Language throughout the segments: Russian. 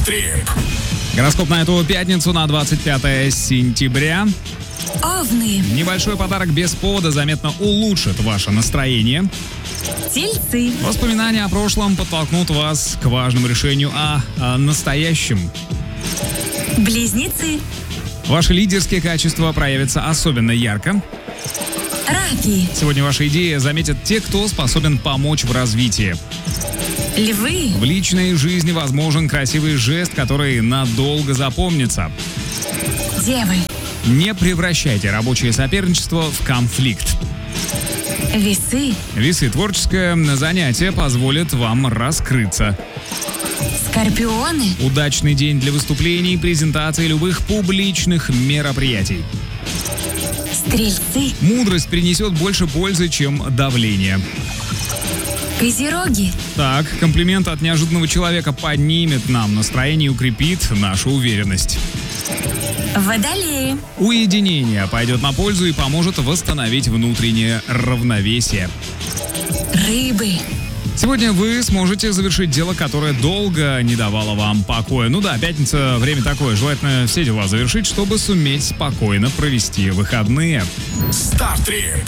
Стартрип. Гороскоп на эту пятницу, на 25 сентября. Овны. Небольшой подарок без повода заметно улучшит ваше настроение. Тельцы. Воспоминания о прошлом подтолкнут вас к важному решению о настоящем. Близнецы. Ваши лидерские качества проявятся особенно ярко. Раки. Сегодня ваши идеи заметят те, кто способен помочь в развитии. Львы. В личной жизни возможен красивый жест, который надолго запомнится. Девы. Не превращайте рабочее соперничество в конфликт. Весы. Весы. Творческое занятие позволит вам раскрыться. Скорпионы. Удачный день для выступлений, презентаций любых публичных мероприятий. Стрельцы. Мудрость принесет больше пользы, чем давление. Козероги. Так, комплимент от неожиданного человека поднимет нам настроение и укрепит нашу уверенность. Водолеи. Уединение пойдет на пользу и поможет восстановить внутреннее равновесие. Рыбы. Сегодня вы сможете завершить дело, которое долго не давало вам покоя. Ну да, пятница, время такое. Желательно все дела завершить, чтобы суметь спокойно провести выходные. Стартрип.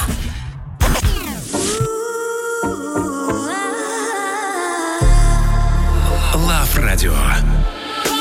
Лав Радио.